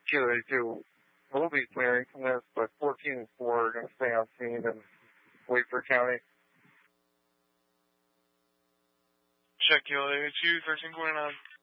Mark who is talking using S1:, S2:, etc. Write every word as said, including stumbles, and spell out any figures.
S1: Kilo eighty-two will be clearing from this, but fourteen and four are going to stay on scene and wait for county.
S2: Check Kilo eighty-two, thirteen point nine.